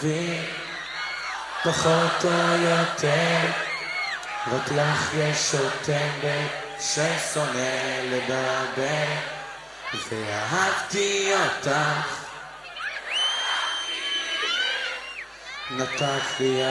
מבין, פחות או יותר, רק לך יש עוד טמבל ששונא לדבר, ואהבתי אותך, נתת לי